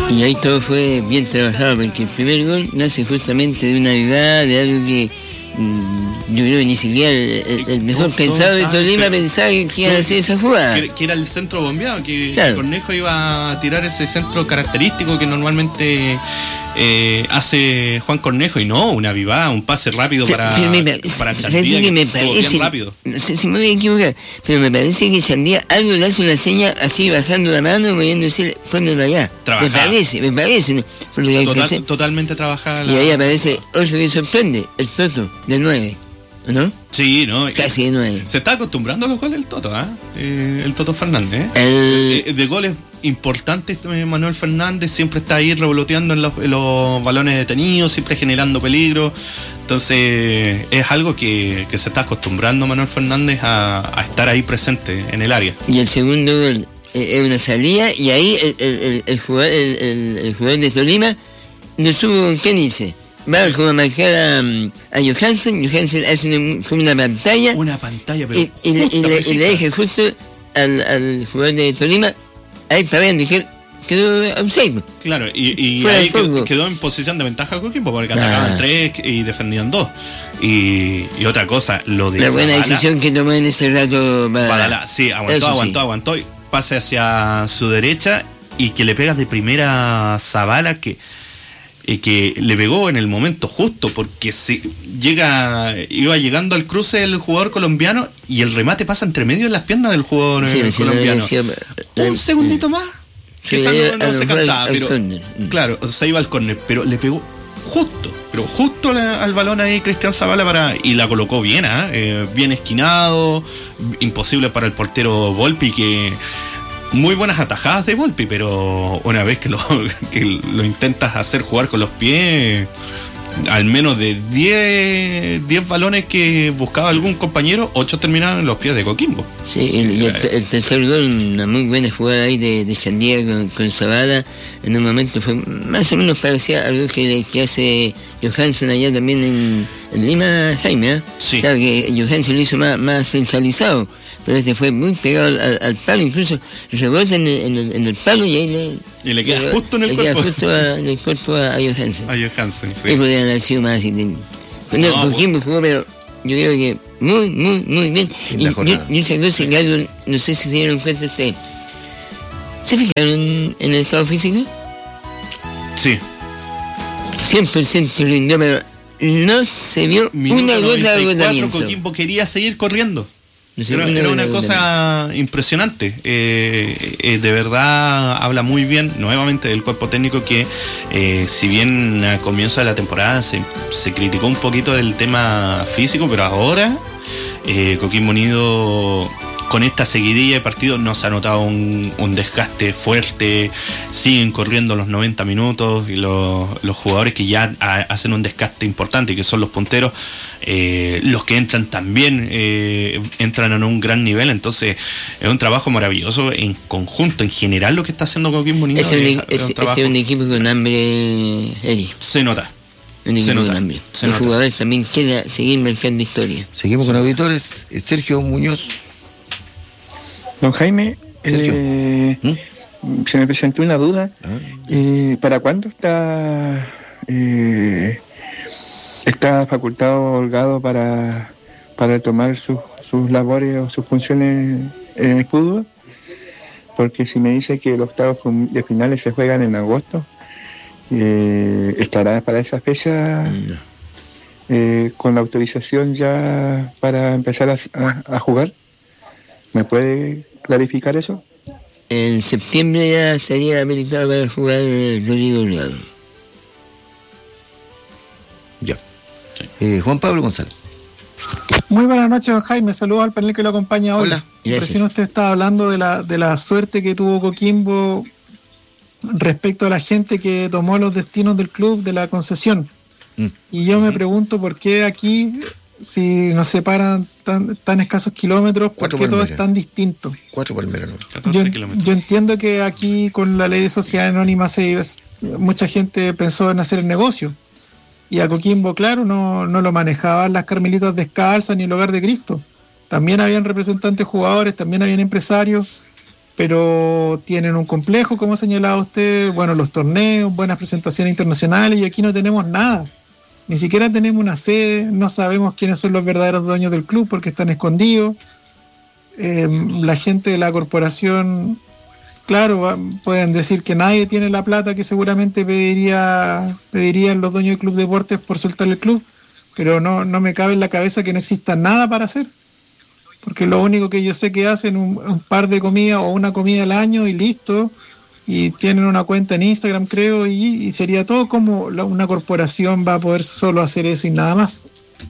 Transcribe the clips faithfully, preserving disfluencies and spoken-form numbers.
Y ahí todo fue bien trabajado, porque el primer gol nace justamente de una vivada, de algo que mmm, yo creo que ni siquiera el, el, el mejor no, pensado de Tolima pero, pensaba que iba a hacer esa jugada. Que, que era el centro bombeado, que claro. Cornejo iba a tirar ese centro característico que normalmente eh, hace Juan Cornejo, y no, una vivada, un pase rápido para, para Chandía, que me parece, bien rápido. No sé si me voy a equivocar, pero me parece que Chandía algo le hace una seña así bajando la mano, moviendo decir, ponelo allá. Trabajada. Me parece, me parece. ¿no? Por lo que Total, totalmente trabajada. La... Y ahí aparece otro que sorprende, el Toto, de nueve, ¿no? Sí, ¿no? Casi de nueve. Se está acostumbrando a los goles el Toto, ¿eh? eh el Toto Fernández, ¿eh? El... De, de goles importantes, Manuel Fernández siempre está ahí revoloteando en los, en los balones detenidos, siempre generando peligro. Entonces, es algo que, que se está acostumbrando Manuel Fernández a, a estar ahí presente en el área. Y el segundo gol es una salida, y ahí el, el, el, el, jugador, el, el, el jugador de Tolima no supo con quién dice. Va como a marcar a, a Johansen, Johansen hace una, como una pantalla. Una pantalla, pero y, y, justa, y, le, y le deja justo al, al jugador de Tolima ahí parando, que quedó outside. Claro, y, y ahí quedó, quedó en posición de ventaja Coquimbo, porque ah. atacaban tres y defendían dos. Y, y otra cosa, lo de la buena Zavala, decisión que tomó en ese rato para, para sí, aguantó, Eso aguantó, sí. aguantó, y pase hacia su derecha y que le pegas de primera a Zavala, que y que le pegó en el momento justo, porque se llega iba llegando al cruce del jugador colombiano y el remate pasa entre medio de las piernas del jugador sí, colombiano. Sí, sí, un segundito sí. más, que esa no, no se cantaba, al, pero al claro, o sea, iba al córner, pero le pegó justo, pero justo la, al balón ahí Cristian Zavala para y la colocó bien, ¿eh? Eh, bien esquinado, imposible para el portero Volpi, que muy buenas atajadas de Volpi, pero una vez que lo, que lo intentas hacer jugar con los pies, al menos de diez balones que buscaba algún compañero, ocho terminaban en los pies de Coquimbo. Sí, el, y el, el tercer gol, una muy buena jugada ahí de, de Chandía con, con Zavala. En un momento fue más o menos parecía algo que, que hace Johansen allá también en, en Lima, Jaime, ¿eh? Sí. Claro que Johansen lo hizo más, más centralizado, pero este fue muy pegado al, al palo, incluso rebota en el, en, el, en el palo y ahí le, y le queda le, justo en el le cuerpo. Queda justo a, en el cuerpo a, a Johansen. A Johansen, sí. Y podrían haber sido más así. Bueno, no, Coquimbo jugó, pero yo creo que muy, muy, muy bien. Y, y, y otra cosa que algo, no sé si se dieron cuenta ustedes. ¿Se fijaron en, en el estado físico? Sí. cien por ciento rindió, pero no se vio Minuto una gota de agotamiento. Coquimbo quería seguir corriendo. No sé, era, una, era una cosa impresionante. Eh, eh, de verdad habla muy bien nuevamente del cuerpo técnico, que eh, si bien a comienzo de la temporada se, se criticó un poquito del tema físico, pero ahora eh, Coquimbo Unido, con esta seguidilla de partidos, no se ha notado un, un desgaste fuerte, siguen corriendo los noventa minutos y los, los jugadores que ya a, hacen un desgaste importante, que son los punteros, eh, los que entran también eh, entran en un gran nivel. Entonces es un trabajo maravilloso en conjunto, en general lo que está haciendo Coquimbo Unido. Este es un, es, es un, este es un equipo con hambre, Eri. Se nota. Un se equipo nota, con hambre. se Los nota. jugadores también quieren seguir marcando historia. Seguimos con auditores. Sergio Muñoz. Don Jaime, eh, ¿Mm? se me presentó una duda. Ah, eh, ¿Para cuándo está eh, está facultado Holgado para, para tomar sus, sus labores o sus funciones en el fútbol? Porque si me dice que los octavos de finales se juegan en agosto, eh, ¿estará para esa fecha no. eh, con la autorización ya para empezar a, a, a jugar? ¿Me puede clarificar eso? En septiembre ya estaría habilitado para jugar Rodrigo Holgado. Ya. Sí. Eh, Juan Pablo González. Muy buenas noches, don Jaime. Saludos al panel que lo acompaña hoy. Hola. Recién usted estaba hablando de la, de la suerte que tuvo Coquimbo respecto a la gente que tomó los destinos del club de la concesión. Mm. Y yo me pregunto por qué aquí, si nos separan tan, tan escasos kilómetros, ¿por qué todo es tan distinto? Cuatro palmeras, ¿no? catorce yo, kilómetros. Yo entiendo que aquí con la ley de sociedad anónima se, mucha gente pensó en hacer el negocio. Y a Coquimbo, claro, no, no lo manejaban las Carmelitas Descalzas ni el Hogar de Cristo. También habían representantes jugadores, también habían empresarios, pero tienen un complejo, como señalaba usted, bueno, los torneos, buenas presentaciones internacionales, y aquí no tenemos nada. Ni siquiera tenemos una sede, no sabemos quiénes son los verdaderos dueños del club porque están escondidos. Eh, la gente de la corporación, claro, va, pueden decir que nadie tiene la plata que seguramente pediría, pedirían los dueños del Club Deportes por soltar el club, pero no, no me cabe en la cabeza que no exista nada para hacer. Porque lo único que yo sé que hacen un, un par de comidas o una comida al año y listo, y tienen una cuenta en Instagram, creo, y, y sería todo como la, una corporación va a poder solo hacer eso y nada más.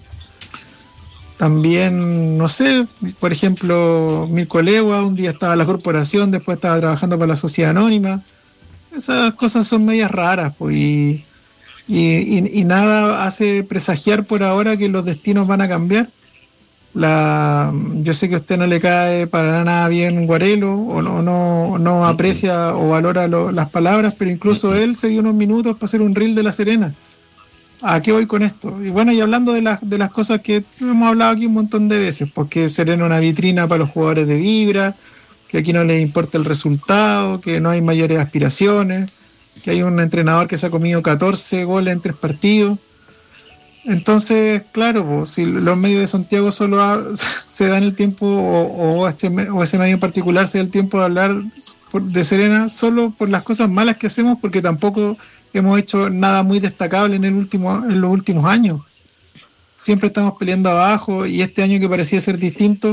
También, no sé, por ejemplo, Mirko Legua, un día estaba en la corporación, después estaba trabajando para la Sociedad Anónima. Esas cosas son medias raras, pues, y, y, y, y nada hace presagiar por ahora que los destinos van a cambiar. La, yo sé que a usted no le cae para nada bien Guarelo, o no, no, no aprecia o valora lo, las palabras, pero incluso él se dio unos minutos para hacer un reel de La Serena. ¿A qué voy con esto? Y bueno, y hablando de, las de las cosas que hemos hablado aquí un montón de veces, porque Serena es una vitrina para los jugadores de Vibra, que aquí no les importa el resultado, que no hay mayores aspiraciones, que hay un entrenador que se ha comido catorce goles en tres partidos. Entonces, claro, pues, si los medios de Santiago solo ha, se dan el tiempo, o, o, ese, o ese medio en particular se da el tiempo de hablar por, de Serena solo por las cosas malas que hacemos, porque tampoco hemos hecho nada muy destacable en, el último, en los últimos años. Siempre estamos peleando abajo, y este año que parecía ser distinto,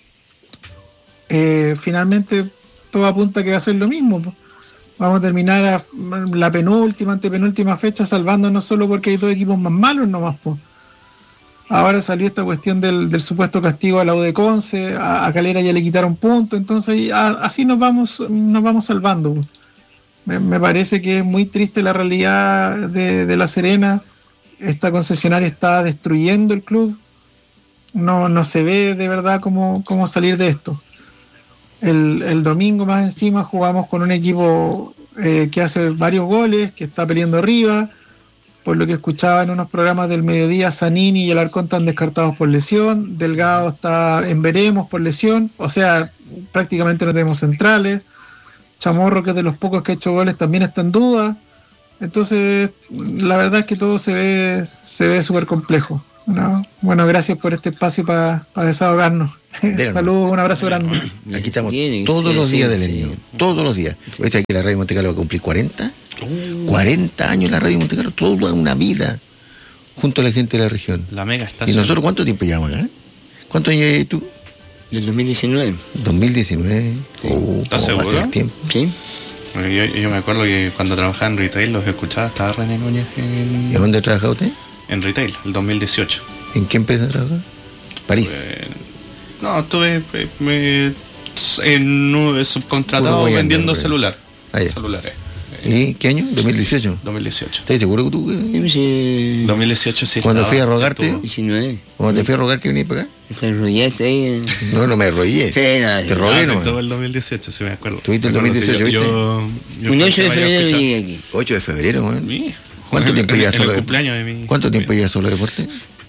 eh, finalmente todo apunta a que va a ser lo mismo, pues. Vamos a terminar a la penúltima, antepenúltima fecha salvándonos solo porque hay dos equipos más malos nomás, pues. Ahora salió esta cuestión del, del supuesto castigo a la U de Conce, a, a Calera ya le quitaron puntos, entonces a, así nos vamos nos vamos salvando, pues. Me, me parece que es muy triste la realidad de, de La Serena. Esta concesionaria está destruyendo el club. No, no se ve de verdad cómo, cómo salir de esto. El, el domingo más encima jugamos con un equipo eh, que hace varios goles, que está peleando arriba. Por lo que escuchaba en unos programas del mediodía, Zanini y Alarcón están descartados por lesión. Delgado está en veremos por lesión. O sea, prácticamente no tenemos centrales. Chamorro, que es de los pocos que ha hecho goles, también está en duda. Entonces, la verdad es que todo se ve se ve súper complejo, ¿no? Bueno, gracias por este espacio para pa desahogarnos. Saludos, un abrazo grande. Aquí estamos todos los días del año, todos los días. ¿Ves que la Radio Monte Carlo va a cumplir cuarenta? cuarenta años la Radio Monte Carlo, toda una vida junto a la gente de la región. La mega estación. ¿Y nosotros cuánto tiempo llevamos acá? ¿Cuántos años llevas tú? Del dos mil diecinueve. dos mil diecinueve. Sí. Oh, ¿Estás seguro? ¿Pasa el tiempo? Sí. Yo, yo me acuerdo que cuando trabajaba en retail los escuchaba, estaba René Núñez en... ¿Y a dónde trabaja usted? En retail, el dos mil dieciocho. ¿En qué empresa trabaja? París. Eh, no, estuve eh, me, en un subcontratado vendiendo celular. Ah, celulares. ¿Y qué año? ¿dos mil dieciocho? dos mil dieciocho. ¿Estás seguro que tú? Sí, sí. dos mil dieciocho sí. Cuando estaba, fui a rogarte, diecinueve. cuando te fui a rogar que venís para acá. Te enrollaste ahí. Eh. No, no me enrollé. Sí, nada, te rogué, ah, ¿no? Sí, todo el dos mil dieciocho, sí me acuerdo. ¿Tuviste el dos mil dieciocho, sí, yo, viste? yo, yo Un ocho de febrero llegué aquí. ocho de febrero, ¿no? Sí. ¿Cuánto tiempo llevas solo? El cumpleaños de mi... ¿Cuánto tiempo llevas solo deporte?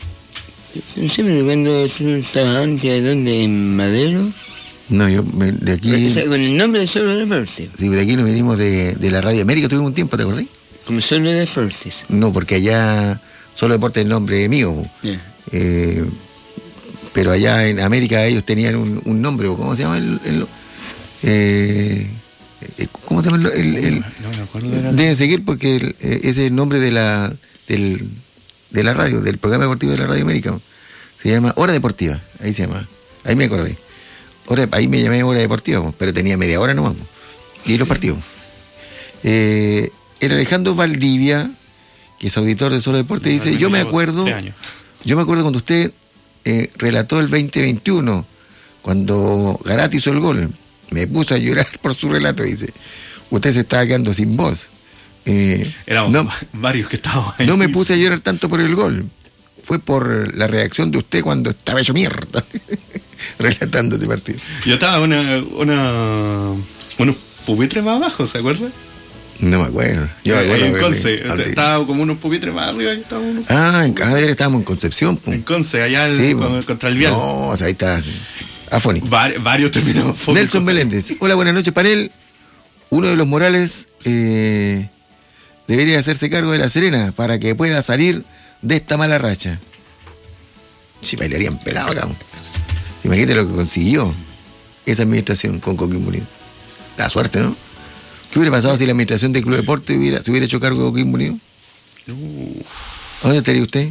No sé, pero cuando tú estabas antes, ¿de dónde? ¿En Madero? No, yo me, de aquí... O sea, con el nombre de Solo Deportes. Sí, de aquí nos venimos de, de la Radio América, tuvimos un tiempo, ¿te acordás? Como Solo Deportes. No, porque allá Solo Deporte es el nombre mío. Yeah. Eh, pero allá en América ellos tenían un, un nombre, ¿cómo se llama el...? el eh, ¿Cómo se llama el...? el, el no me acuerdo de la... Deben seguir porque el, ese es el nombre de la, del, de la radio, del programa deportivo de la Radio América. Se llama Hora Deportiva, ahí se llama. Ahí me acordé. Hora, ahí me llamé Hora Deportiva, pero tenía media hora nomás. Y los partidos. Eh, el Alejandro Valdivia, que es auditor de Solo Deporte, no, dice, yo me acuerdo, yo me acuerdo cuando usted eh, relató el veinte veintiuno, cuando Garati hizo el gol. Me puse a llorar por su relato, dice. Usted se estaba quedando sin voz. Eh, Éramos no, varios que estábamos ahí. No me puse a llorar tanto por el gol. Fue por la reacción de usted cuando estaba hecho mierda relatando este partido. Yo estaba una, una unos pupitres más abajo, ¿se acuerda? No me acuerdo. Yo me acuerdo en Conce, verme, estaba como unos pupitres más arriba. Unos... Ah, en cada estábamos en Concepción. Pum. En Conce, allá el, sí, con, contra el Vial. No, o sea, ahí está. Afónico. Var, varios terminados afónicos. Nelson Meléndez. Hola, buenas noches, panel. Uno de los Morales eh, debería hacerse cargo de La Serena para que pueda salir de esta mala racha. Si bailarían pelado, cabrón. Imagínate lo que consiguió esa administración con Coquimbo Unido. La suerte, ¿no? ¿Qué hubiera pasado si la administración del Club Deporte hubiera, se hubiera hecho cargo de Coquimbo Unido? Uh. ¿A dónde estaría usted?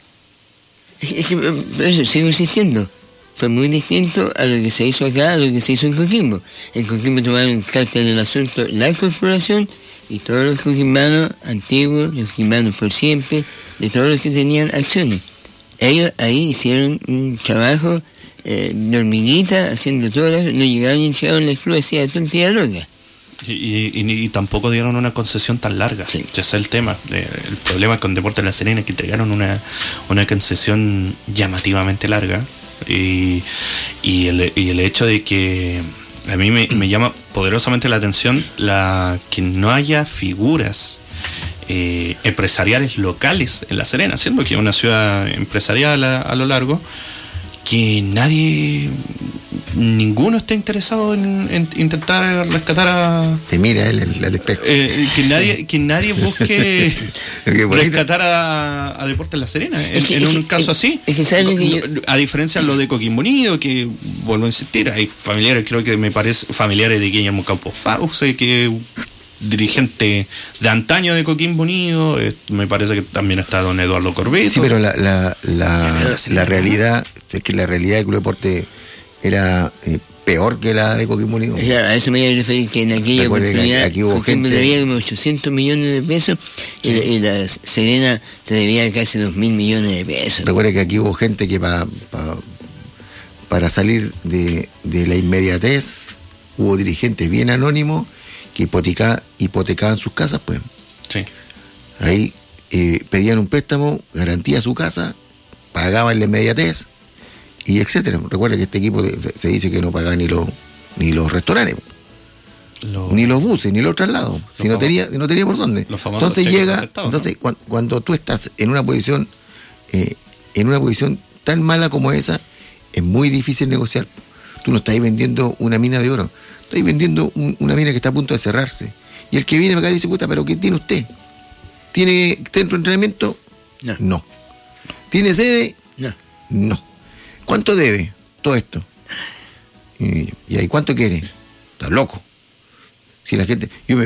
Es que, por eso sigo insistiendo. Fue muy distinto a lo que se hizo acá, a lo que se hizo en Coquimbo. En Coquimbo tomaron carta del asunto la corporación y todos los coquimbanos antiguos, los coquimbanos por siempre, de todos los que tenían acciones. Ellos ahí hicieron un trabajo eh, de hormiguita, haciendo todo eso, no llegaron y llegaron la club, hacía tontía loca. Y, y, y tampoco dieron una concesión tan larga. Sí. Ese es el tema. El problema con Deportes La Serena es que entregaron una, una concesión llamativamente larga. Y, y, el, y el hecho de que a mí me, me llama poderosamente la atención la que no haya figuras eh, empresariales locales en La Serena, siendo que es una ciudad empresarial a, a lo largo, que nadie, ninguno esté interesado en, en intentar rescatar a... Se mira él el, el espejo. Eh, que nadie que nadie busque rescatar a, a Deportes La Serena en, Es que, en es un que, caso es, así. Es que saben que yo... A diferencia de lo de Coquimbo Unido, que vuelvo a insistir, hay familiares, creo que me parece, familiares de Guillermo Campos Fauce, que dirigente de antaño de Coquimbo Unido, eh, me parece que también está don Eduardo Corbett. Sí, pero la, la, la, la realidad es que la realidad del Club Deporte era eh, peor que la de Coquimbo Unido. Claro, a eso me voy a referir, que en aquella Recuerde que oportunidad aquí hubo Coquimbo gente- debía como ochocientos millones de pesos y, Sí. y la Serena te debía casi dos mil millones de pesos. Recuerde que aquí hubo gente que pa, pa- para salir de, de la inmediatez, hubo dirigentes bien anónimos que hipoteca, hipotecaban sus casas, pues. Sí. Ahí eh, pedían un préstamo, garantía su casa, pagaban la inmediatez, y etcétera. Recuerda que este equipo de- se, se dice que no pagaba ni los ni los restaurantes, Lo- ni los buses, ni los traslados, si no famo- tenía, no tenía por dónde. los famosos Entonces cheques llega, aceptados, entonces cuan- cuando tú estás en una posición, eh, en una posición tan mala como esa, es muy difícil negociar. Tú no estás ahí vendiendo una mina de oro, estás ahí vendiendo un- una mina que está a punto de cerrarse. Y el que viene para acá dice, puta, pero ¿qué tiene usted? ¿Tiene centro de entrenamiento? No. No. ¿Tiene sede? No. No. ¿Cuánto debe todo esto? Y, y ahí, ¿cuánto quiere? Estás loco. Si la gente... Yo me,